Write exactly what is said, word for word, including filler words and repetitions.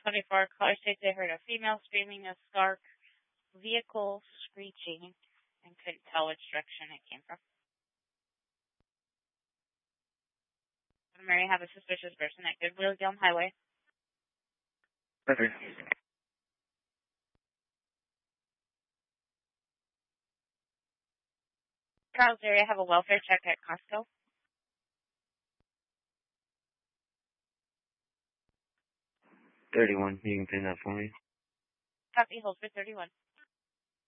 twenty-four, caller states they heard a female screaming a spark, vehicle screeching, and couldn't tell which direction it came from. Mary, have a suspicious person at Goodwill Gilm Highway. Perfect. Charles area, have a welfare check at Costco. thirty-one. You can pin that for me. Copy, hold for thirty-one.